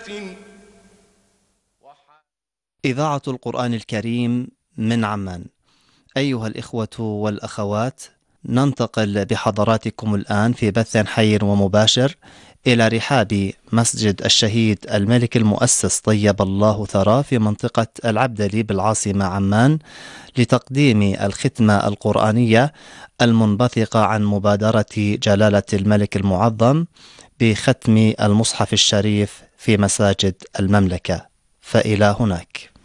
إذاعة القرآن الكريم من عمان. أيها الإخوة والأخوات، ننتقل بحضراتكم الآن في بث حي ومباشر إلى رحاب مسجد الشهيد الملك المؤسس طيب الله ثراه في منطقة العبدلي بالعاصمة عمان، لتقديم الختمة القرآنية المنبثقة عن مبادرة جلالة الملك المعظم بختم المصحف الشريف في مساجد المملكة. فإلى هناك.